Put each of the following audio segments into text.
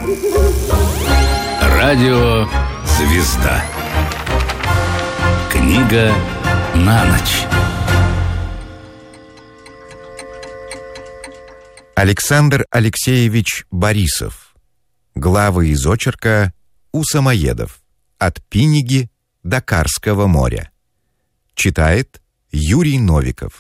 Радио «Звезда». Книга на ночь. Александр Алексеевич Борисов. Главы из очерка «У самоедов. От Пиниги до Карского моря». Читает Юрий Новиков.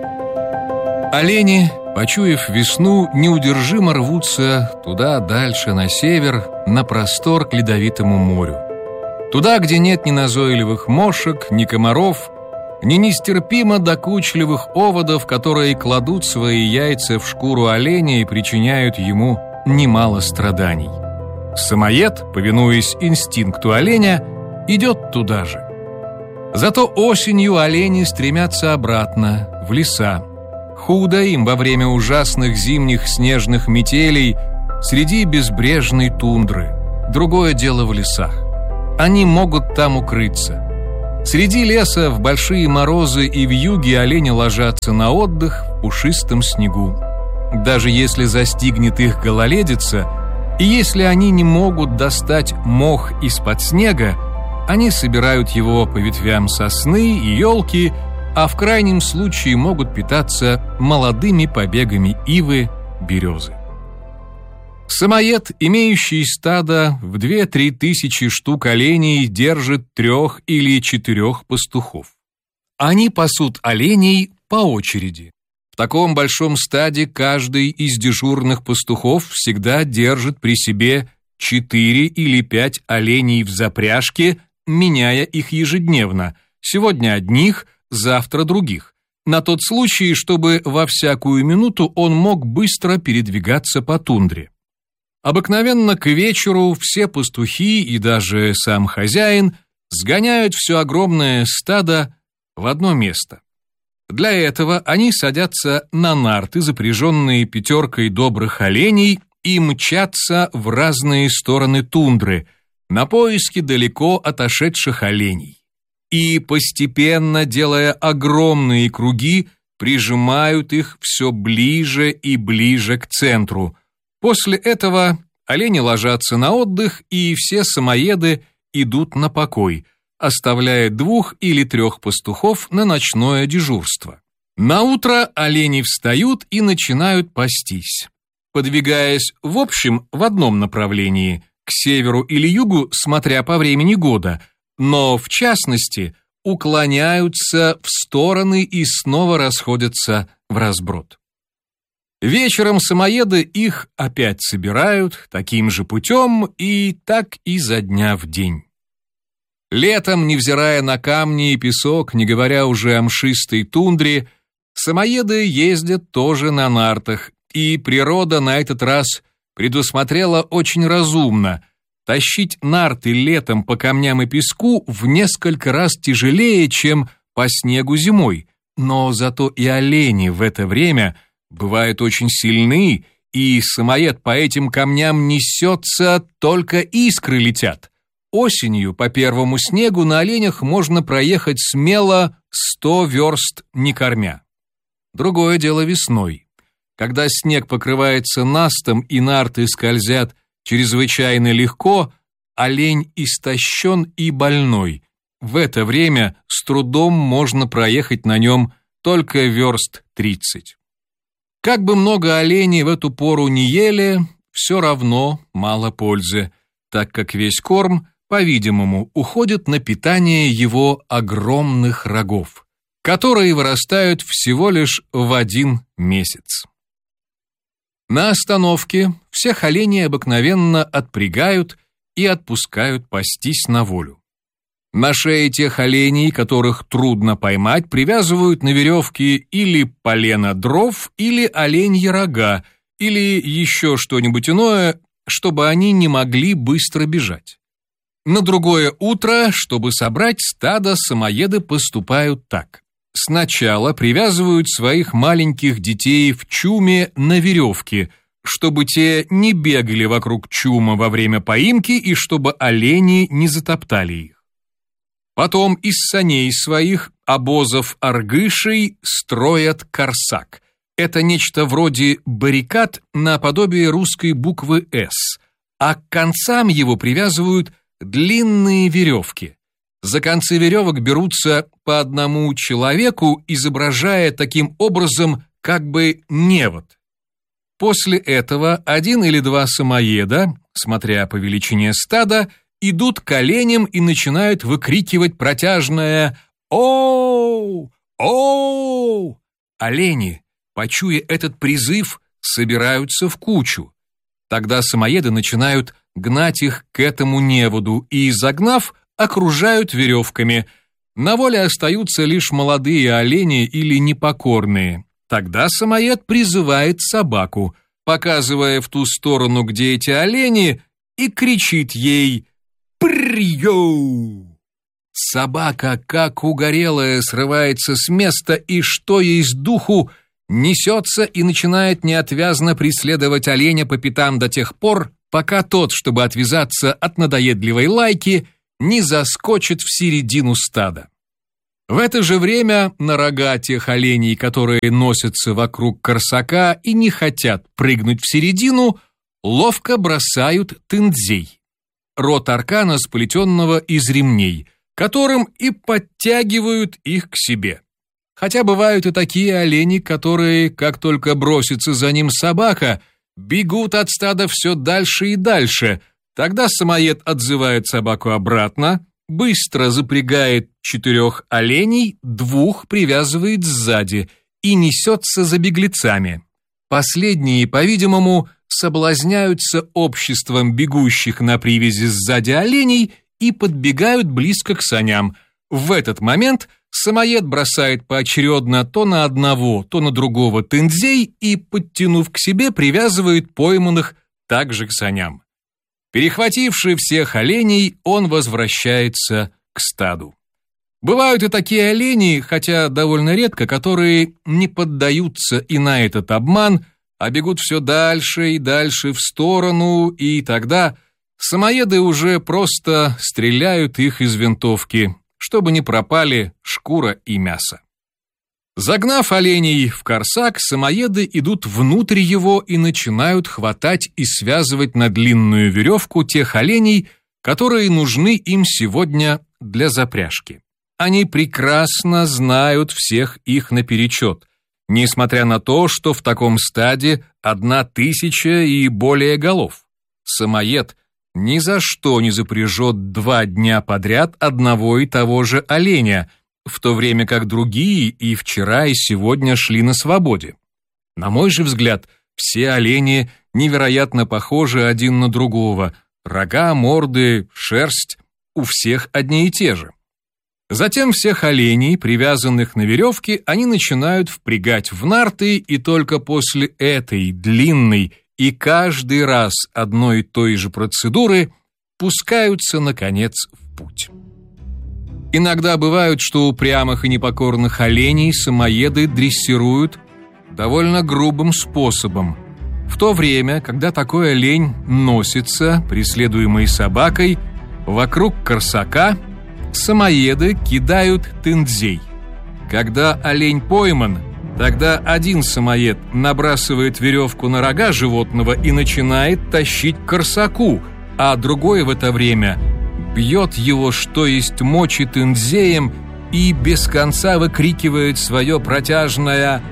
Олени, почуяв весну, неудержимо рвутся туда, дальше, на север, на простор к ледовитому морю. Туда, где нет ни назойливых мошек, ни комаров, ни нестерпимо докучливых оводов, которые кладут свои яйца в шкуру оленя и причиняют ему немало страданий. Самоед, повинуясь инстинкту оленя, идет туда же. Зато осенью олени стремятся обратно, в леса. Худо им во время ужасных зимних снежных метелей среди безбрежной тундры. Другое дело в лесах. Они могут там укрыться. Среди леса в большие морозы и вьюги олени ложатся на отдых в пушистом снегу. Даже если застигнет их гололедица, и если они не могут достать мох из-под снега, они собирают его по ветвям сосны и елки, а в крайнем случае могут питаться молодыми побегами ивы, березы. Самоед, имеющий стадо в 2-3 тысячи штук оленей, держит 3 или 4 пастухов. Они пасут оленей по очереди. В таком большом стаде каждый из дежурных пастухов всегда держит при себе 4 или 5 оленей в запряжке, меняя их ежедневно. Сегодня одних, завтра других. На тот случай, чтобы во всякую минуту он мог быстро передвигаться по тундре. Обыкновенно к вечеру все пастухи и даже сам хозяин сгоняют все огромное стадо в одно место. Для этого они садятся на нарты, запряженные 5 добрых оленей, и мчатся в разные стороны тундры на поиски далеко отошедших оленей. И постепенно, делая огромные круги, прижимают их все ближе и ближе к центру. После этого олени ложатся на отдых, и все самоеды идут на покой, оставляя 2 или 3 пастухов на ночное дежурство. Наутро олени встают и начинают пастись, подвигаясь в общем в одном направлении, к северу или югу, смотря по времени года, но в частности уклоняются в стороны и снова расходятся в разброд. Вечером самоеды их опять собирают таким же путем и так изо дня в день. Летом, невзирая на камни и песок, не говоря уже о мшистой тундре, самоеды ездят тоже на нартах, и природа на этот раз предусмотрела очень разумно. Тащить нарты летом по камням и песку в несколько раз тяжелее, чем по снегу зимой, но зато и олени в это время бывают очень сильны, и самоед по этим камням несется, только искры летят. Осенью по первому снегу на оленях можно проехать смело 100 верст не кормя. Другое дело весной. Когда снег покрывается настом и нарты скользят чрезвычайно легко, олень истощен и больной. В это время с трудом можно проехать на нем только верст 30. Как бы много оленей в эту пору не ели, все равно мало пользы, так как весь корм, по-видимому, уходит на питание его огромных рогов, которые вырастают всего лишь в 1 месяц. На остановке всех оленей обыкновенно отпрягают и отпускают пастись на волю. На шее тех оленей, которых трудно поймать, привязывают на веревке или полено дров, или оленьи рога, или еще что-нибудь иное, чтобы они не могли быстро бежать. На другое утро, чтобы собрать стадо, самоеды поступают так. Сначала привязывают своих маленьких детей в чуме на веревке, чтобы те не бегали вокруг чума во время поимки и чтобы олени не затоптали их. Потом из саней своих обозов-аргышей строят корсак. Это нечто вроде баррикад наподобие русской буквы «С», а к концам его привязывают длинные веревки. За концы веревок берутся по одному человеку, изображая таким образом как бы невод. После этого один или два самоеда, смотря по величине стада, идут к оленям и начинают выкрикивать протяжное «Оу! Оу!». Олени, почуя этот призыв, собираются в кучу. Тогда самоеды начинают гнать их к этому неводу и, загнав, окружают веревками. На воле остаются лишь молодые олени или непокорные. Тогда самоед призывает собаку, показывая в ту сторону, где эти олени, и кричит ей «Прьёу!». Собака, как угорелая, срывается с места и, что есть духу, несется и начинает неотвязно преследовать оленя по пятам до тех пор, пока тот, чтобы отвязаться от надоедливой лайки, не заскочит в середину стада. В это же время на рога тех оленей, которые носятся вокруг корсака и не хотят прыгнуть в середину, ловко бросают тындзей, рот аркана, сплетенного из ремней, которым и подтягивают их к себе. Хотя бывают и такие олени, которые, как только бросится за ним собака, бегут от стада все дальше и дальше. Тогда самоед отзывает собаку обратно, быстро запрягает 4 оленей, 2 привязывает сзади и несется за беглецами. Последние, по-видимому, соблазняются обществом бегущих на привязи сзади оленей и подбегают близко к саням. В этот момент самоед бросает поочередно то на одного, то на другого тындзей и, подтянув к себе, привязывает пойманных также к саням. Перехвативший всех оленей, он возвращается к стаду. Бывают и такие олени, хотя довольно редко, которые не поддаются и на этот обман, а бегут все дальше и дальше в сторону, и тогда самоеды уже просто стреляют их из винтовки, чтобы не пропали шкура и мясо. Загнав оленей в корсак, самоеды идут внутрь его и начинают хватать и связывать на длинную веревку тех оленей, которые нужны им сегодня для запряжки. Они прекрасно знают всех их наперечет, несмотря на то, что в таком стаде 1000 и более голов. Самоед ни за что не запряжет 2 дня подряд одного и того же оленя, в то время как другие и вчера, и сегодня шли на свободе. На мой же взгляд, все олени невероятно похожи один на другого. Рога, морды, шерсть у всех одни и те же. Затем всех оленей, привязанных на веревке, они начинают впрягать в нарты, и только после этой длинной и каждый раз одной и той же процедуры пускаются, наконец, в путь. Иногда бывает, что упрямых и непокорных оленей самоеды дрессируют довольно грубым способом. В то время, когда такой олень носится, преследуемый собакой, вокруг корсака самоеды кидают тындзей. Когда олень пойман, тогда один самоед набрасывает веревку на рога животного и начинает тащить к корсаку, а другой в это время бьет его, что есть мочи, тындзеем и без конца выкрикивает свое протяжное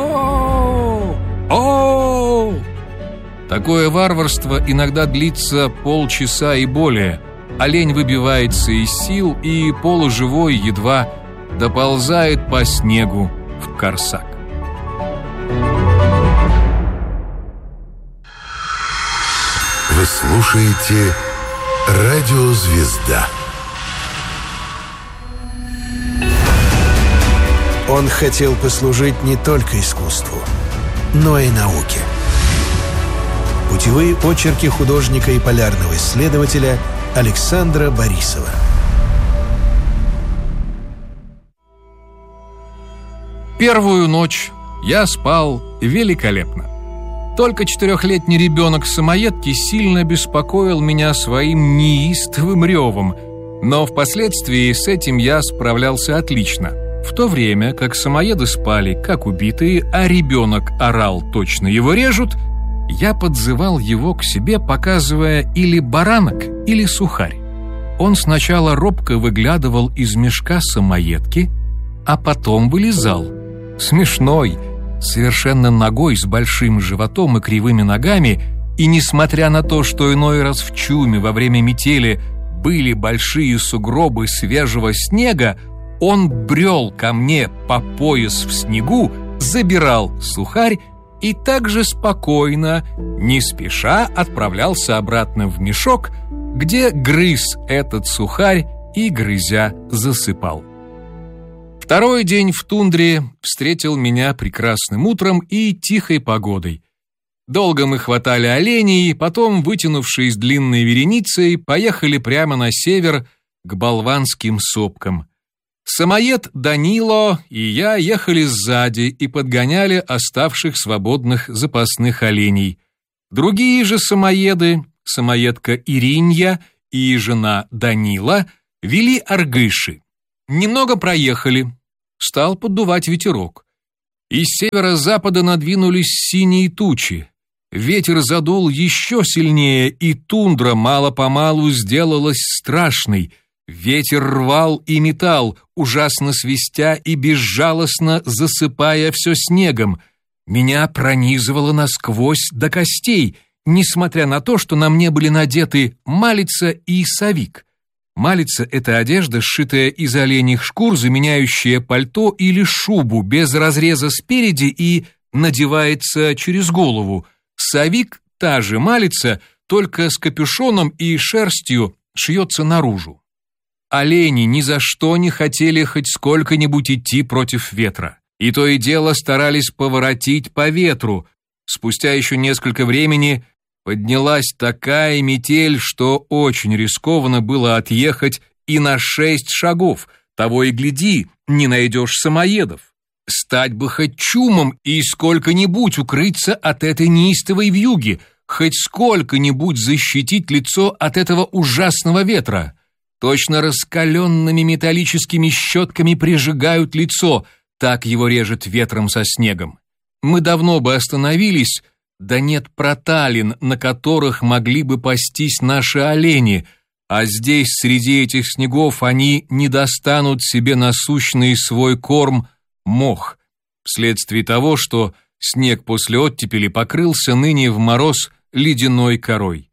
«Оу! Оу!». Такое варварство иногда длится полчаса и более. Олень выбивается из сил и полуживой едва доползает по снегу в корсак. Вы слушаете «Радио Звезда». Он хотел послужить не только искусству, но и науке. Путевые очерки художника и полярного исследователя Александра Борисова. Первую ночь я спал великолепно. Только 4-летний ребенок самоедки сильно беспокоил меня своим неистовым ревом, но впоследствии с этим я справлялся отлично. В то время как самоеды спали как убитые, а ребенок орал, точно его режут, я подзывал его к себе, показывая или баранок, или сухарь. Он сначала робко выглядывал из мешка самоедки, а потом вылезал. Смешной, совершенно нагой, с большим животом и кривыми ногами, и несмотря на то, что иной раз в чуме во время метели были большие сугробы свежего снега, он брел ко мне по пояс в снегу, забирал сухарь и также спокойно, не спеша отправлялся обратно в мешок, где грыз этот сухарь и, грызя, засыпал. Второй день в тундре встретил меня прекрасным утром и тихой погодой. Долго мы хватали оленей, потом, вытянувшись длинной вереницей, поехали прямо на север к болванским сопкам. Самоед Данило и я ехали сзади и подгоняли оставших свободных запасных оленей. Другие же самоеды, самоедка Иринья и жена Данила, вели аргыши. Немного проехали. Стал поддувать ветерок. Из северо-запада надвинулись синие тучи. Ветер задул еще сильнее, и тундра мало-помалу сделалась страшной. Ветер рвал и метал, ужасно свистя и безжалостно засыпая все снегом. Меня пронизывало насквозь до костей, несмотря на то, что на мне были надеты малица и совик. Малица — это одежда, сшитая из оленьих шкур, заменяющая пальто или шубу без разреза спереди и надевается через голову. Совик — та же малица, только с капюшоном и шерстью, шьется наружу. Олени ни за что не хотели хоть сколько-нибудь идти против ветра, и то и дело старались поворотить по ветру. Спустя еще несколько времени поднялась такая метель, что очень рискованно было отъехать и на 6 шагов, того и гляди, не найдешь самоедов. Стать бы хоть чумом и сколько-нибудь укрыться от этой неистовой вьюги, хоть сколько-нибудь защитить лицо от этого ужасного ветра. Точно раскаленными металлическими щетками прижигают лицо, так его режет ветром со снегом. Мы давно бы остановились, да нет проталин, на которых могли бы пастись наши олени, а здесь среди этих снегов они не достанут себе насущный свой корм — мох, вследствие того, что снег после оттепели покрылся ныне в мороз ледяной корой.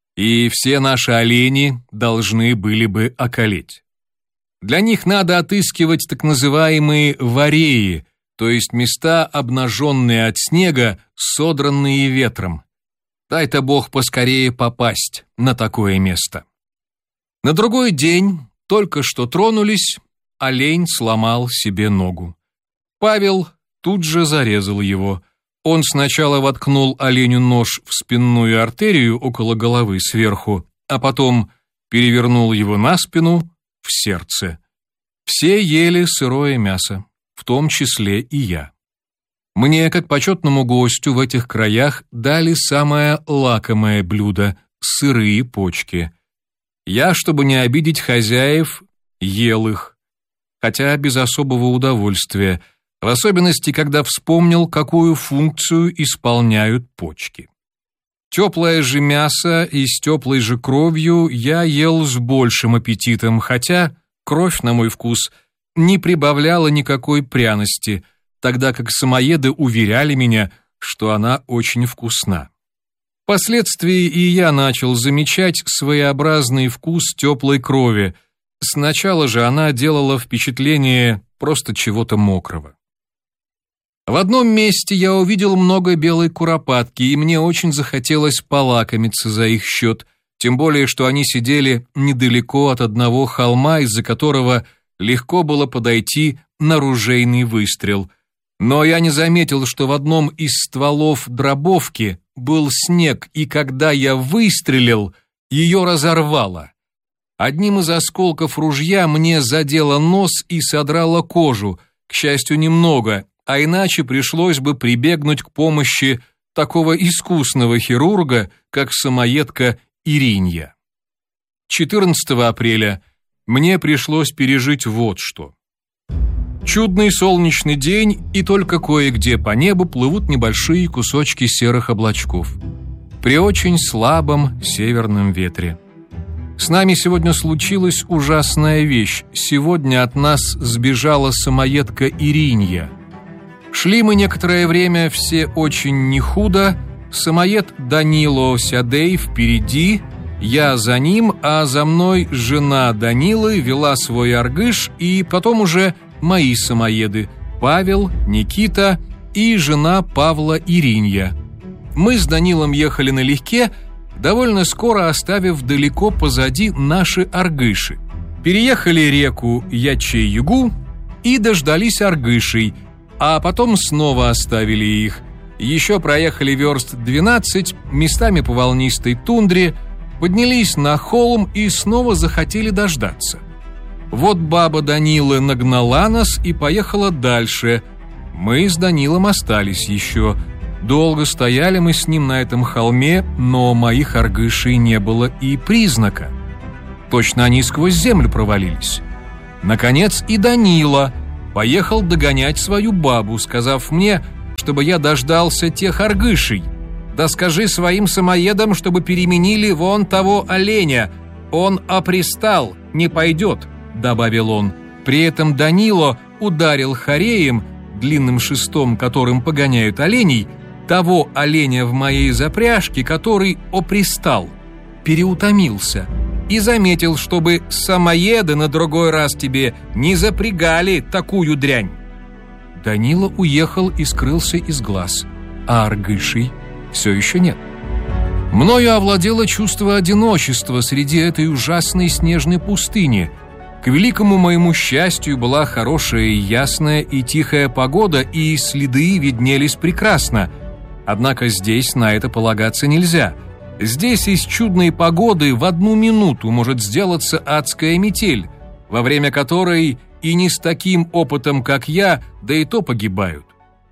И все наши олени должны были бы околеть. Для них надо отыскивать так называемые вареи, то есть места, обнаженные от снега, содранные ветром. Дай-то Бог поскорее попасть на такое место. На другой день, только что тронулись, олень сломал себе ногу. Павел тут же зарезал его. Он сначала воткнул оленю нож в спинную артерию около головы сверху, а потом перевернул его на спину в сердце. Все ели сырое мясо, в том числе и я. Мне, как почетному гостю в этих краях, дали самое лакомое блюдо — сырые почки. Я, чтобы не обидеть хозяев, ел их, хотя без особого удовольствия, в особенности, когда вспомнил, какую функцию исполняют почки. Теплое же мясо и с теплой же кровью я ел с большим аппетитом, хотя кровь, на мой вкус, не прибавляла никакой пряности, тогда как самоеды уверяли меня, что она очень вкусна. Впоследствии и я начал замечать своеобразный вкус теплой крови. Сначала же она делала впечатление просто чего-то мокрого. В одном месте я увидел много белой куропатки, и мне очень захотелось полакомиться за их счет, тем более, что они сидели недалеко от одного холма, из-за которого легко было подойти на ружейный выстрел. Но я не заметил, что в одном из стволов дробовки был снег, и когда я выстрелил, ее разорвало. Одним из осколков ружья мне задело нос и содрало кожу, к счастью, немного, а иначе пришлось бы прибегнуть к помощи такого искусного хирурга, как самоедка Иринья. 14 апреля мне пришлось пережить вот что. Чудный солнечный день, и только кое-где по небу плывут небольшие кусочки серых облачков. При очень слабом северном ветре. С нами сегодня случилась ужасная вещь. Сегодня от нас сбежала самоедка Иринья. Шли мы некоторое время все очень не худо. Самоед Данило Сядей впереди, я за ним, а за мной жена Данилы вела свой аргыш, и потом уже мои самоеды Павел, Никита и жена Павла Иринья. Мы с Данилом ехали налегке, довольно скоро оставив далеко позади наши аргыши. Переехали реку Ячей-Югу и дождались аргышей, а потом снова оставили их. Еще проехали верст 12, местами по волнистой тундре, поднялись на холм и снова захотели дождаться. Вот баба Данилы нагнала нас и поехала дальше. Мы с Данилом остались еще. Долго стояли мы с ним на этом холме, но моих аргышей не было и признака. Точно они сквозь землю провалились. Наконец и Данила поехал догонять свою бабу, сказав мне, чтобы я дождался тех аргышей. «Да скажи своим самоедам, чтобы переменили вон того оленя. Он опристал, не пойдет», — добавил он. При этом Данило ударил хореем, длинным шестом, которым погоняют оленей, того оленя в моей запряжке, который опристал, переутомился, и заметил, чтобы самоеды на другой раз тебе не запрягали такую дрянь. Данила уехал и скрылся из глаз, а аргышей все еще нет. Мною овладело чувство одиночества среди этой ужасной снежной пустыни. К великому моему счастью была хорошая, ясная и тихая погода, и следы виднелись прекрасно. Однако здесь на это полагаться нельзя. Здесь из чудной погоды в 1 минуту может сделаться адская метель, во время которой и не с таким опытом, как я, да и то погибают.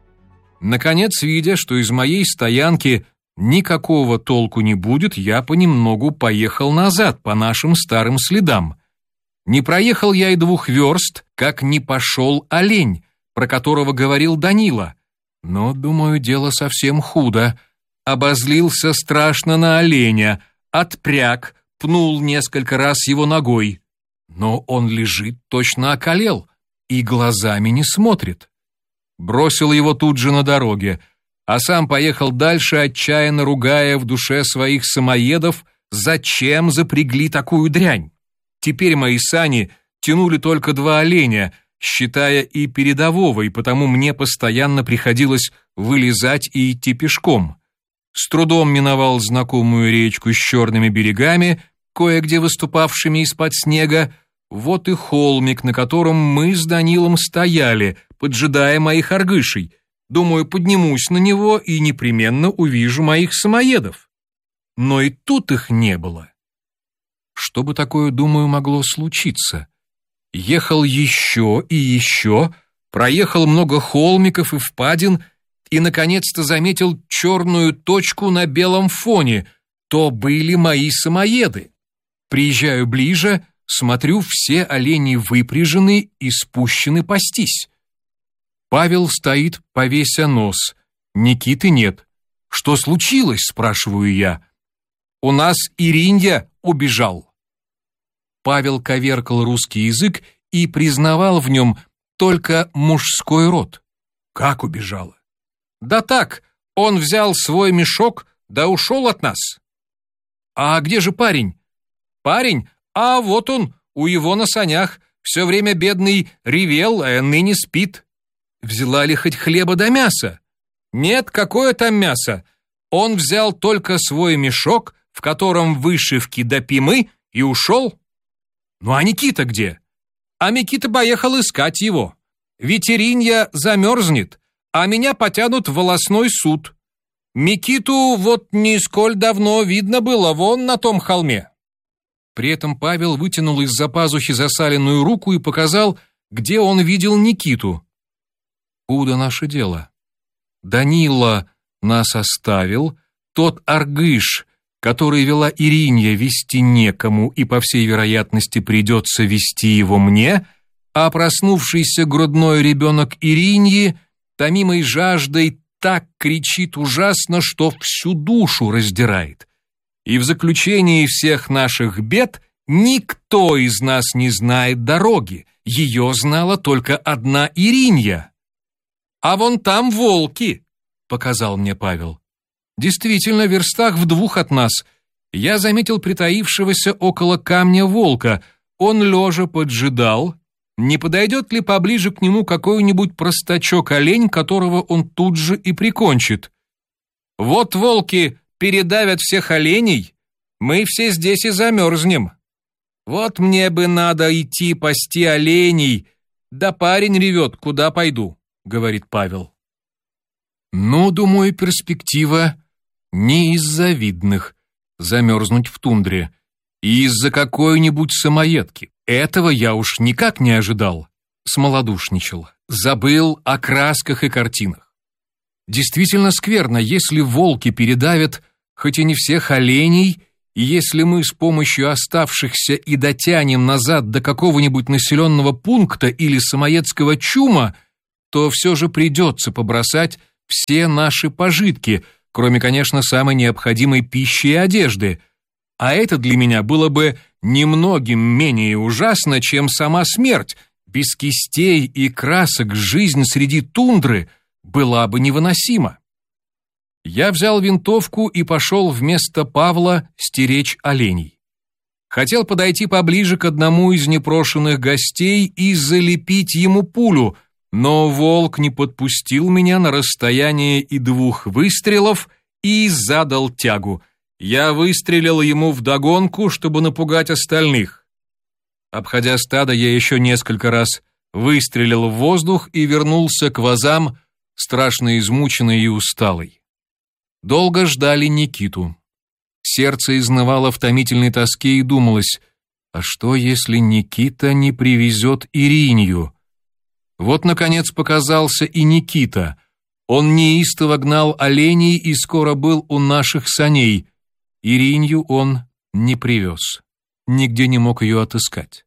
Наконец, видя, что из моей стоянки никакого толку не будет, я понемногу поехал назад по нашим старым следам. Не проехал я и 2 верст, как не пошел олень, про которого говорил Данила. Но, думаю, дело совсем худо. Обозлился страшно на оленя, отпряг, пнул несколько раз его ногой. Но он лежит, точно околел, и глазами не смотрит. Бросил его тут же на дороге, а сам поехал дальше, отчаянно ругая в душе своих самоедов, зачем запрягли такую дрянь. Теперь мои сани тянули только 2 оленя, считая и передового, и потому мне постоянно приходилось вылезать и идти пешком. С трудом миновал знакомую речку с черными берегами, кое-где выступавшими из-под снега. Вот и холмик, на котором мы с Данилом стояли, поджидая моих аргышей. Думаю, поднимусь на него и непременно увижу моих самоедов. Но и тут их не было. Что бы такое, думаю, могло случиться? Ехал еще и еще, проехал много холмиков и впадин и, наконец-то, заметил черную точку на белом фоне. То были мои самоеды. Приезжаю ближе, смотрю, все олени выпряжены и спущены пастись. Павел стоит, повеся нос. Никиты нет. «Что случилось?» – спрашиваю я. «У нас Иринья убежал». Павел коверкал русский язык и признавал в нем только мужской род. «Как убежала?» «Да так, он взял свой мешок, да ушел от нас». «А где же парень?» «Парень? А вот он, у его на санях, все время бедный ревел, а ныне спит». «Взяла ли хоть хлеба да мяса?» «Нет, какое там мясо? Он взял только свой мешок, в котором вышивки да пимы, и ушел». «Ну а Никита где?» «А Никита поехал искать его. Ведь Иринья замерзнет, а меня потянут в волосной суд. Никиту вот не сколь давно видно было вон на том холме». При этом Павел вытянул из-за пазухи засаленную руку и показал, где он видел Никиту. Худо наше дело. Данила нас оставил, тот аргыш, который вела Иринья, вести некому, и, по всей вероятности, придется вести его мне, а проснувшийся грудной ребенок Ириньи, томимой жаждой, так кричит ужасно, что всю душу раздирает. И в заключении всех наших бед никто из нас не знает дороги, ее знала только одна Иринья. «А вон там волки», — показал мне Павел. Действительно, в верстах в 2 от нас я заметил притаившегося около камня волка. Он лежа поджидал, не подойдет ли поближе к нему какой-нибудь простачок-олень, которого он тут же и прикончит. «Вот волки передавят всех оленей, мы все здесь и замерзнем. Вот мне бы надо идти пасти оленей, да парень ревет, куда пойду», — говорит Павел. Ну, думаю, перспектива не из завидных — замерзнуть в тундре, и из-за какой-нибудь самоедки. Этого я уж никак не ожидал. Смолодушничал, забыл о красках и картинах. Действительно скверно, если волки передавят хоть и не всех оленей, и если мы с помощью оставшихся и дотянем назад до какого-нибудь населенного пункта или самоедского чума, то все же придется побросать все наши пожитки, кроме, конечно, самой необходимой пищи и одежды. А это для меня было бы немногим менее ужасно, чем сама смерть. Без кистей и красок жизнь среди тундры была бы невыносима. Я взял винтовку и пошел вместо Павла стеречь оленей. Хотел подойти поближе к одному из непрошенных гостей и залепить ему пулю, но волк не подпустил меня на расстояние и 2 выстрелов и задал тягу. Я выстрелил ему вдогонку, чтобы напугать остальных. Обходя стадо, я еще несколько раз выстрелил в воздух и вернулся к вазам, страшно измученный и усталый. Долго ждали Никиту. Сердце изнывало в томительной тоске и думалось, а что, если Никита не привезет Иринью? Вот, наконец, показался и Никита. Он неистово гнал оленей и скоро был у наших саней. Иринью он не привез. Нигде не мог ее отыскать.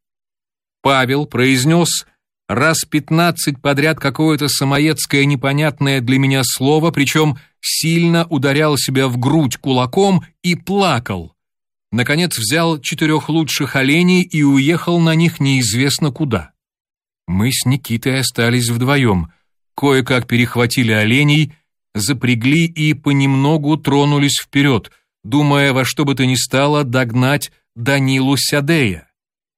Павел произнес раз 15 подряд какое-то самоедское непонятное для меня слово, причем сильно ударял себя в грудь кулаком и плакал. Наконец взял 4 лучших оленей и уехал на них неизвестно куда. Мы с Никитой остались вдвоем, кое-как перехватили оленей, запрягли и понемногу тронулись вперед, думая во что бы то ни стало догнать Данилу Сядея.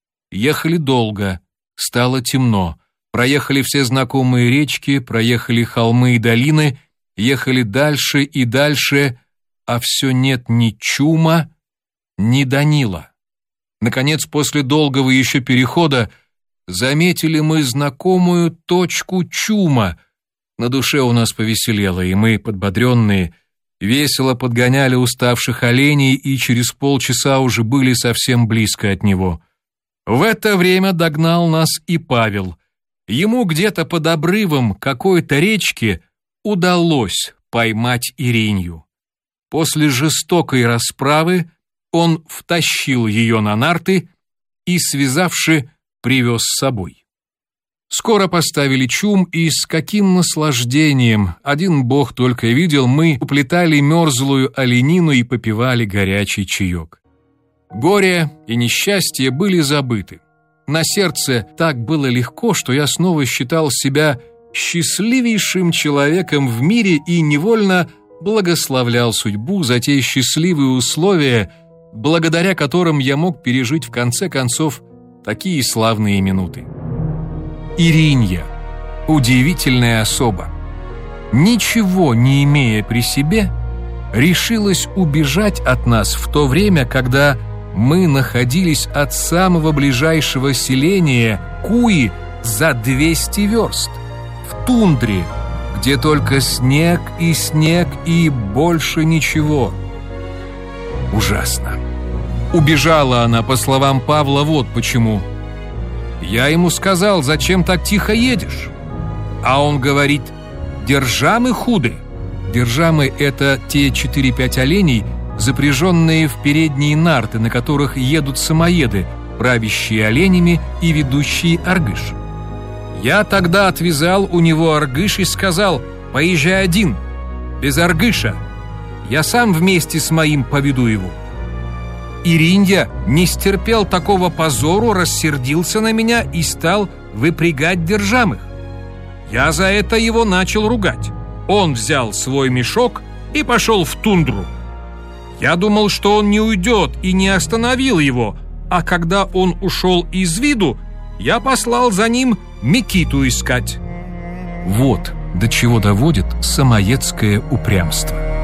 Ехали долго, стало темно, проехали все знакомые речки, проехали холмы и долины, ехали дальше и дальше, а все нет ни чума, ни Данила. Наконец, после долгого еще перехода, заметили мы знакомую точку чума. На душе у нас повеселело, и мы, подбодренные, весело подгоняли уставших оленей и через полчаса уже были совсем близко от него. В это время догнал нас и Павел. Ему где-то под обрывом какой-то речки удалось поймать Иринью. После жестокой расправы он втащил ее на нарты и, связавши, привез с собой. Скоро поставили чум, и с каким наслаждением, один бог только видел, мы уплетали мерзлую оленину и попивали горячий чаек. Горе и несчастье были забыты. На сердце так было легко, что я снова считал себя счастливейшим человеком в мире и невольно благословлял судьбу за те счастливые условия, благодаря которым я мог пережить в конце концов такие славные минуты. Иринья – удивительная особа. Ничего не имея при себе, решилась убежать от нас в то время, когда мы находились от самого ближайшего селения Куи за 200 верст, в тундре, где только снег и больше ничего. Ужасно. Убежала она, по словам Павла, вот почему. Я ему сказал, зачем так тихо едешь? А он говорит, держамы худы. Держамы — это те 4-5 оленей, запряженные в передние нарты, на которых едут самоеды, правящие оленями и ведущие аргыш. Я тогда отвязал у него аргыш и сказал: «Поезжай один, без аргыша. Я сам вместе с моим поведу его». Ириндя не стерпел такого позору, рассердился на меня и стал выпрягать держамых. Я за это его начал ругать. Он взял свой мешок и пошел в тундру. Я думал, что он не уйдет, и не остановил его, а когда он ушел из виду, я послал за ним Микиту искать. Вот до чего доводит самоедское упрямство.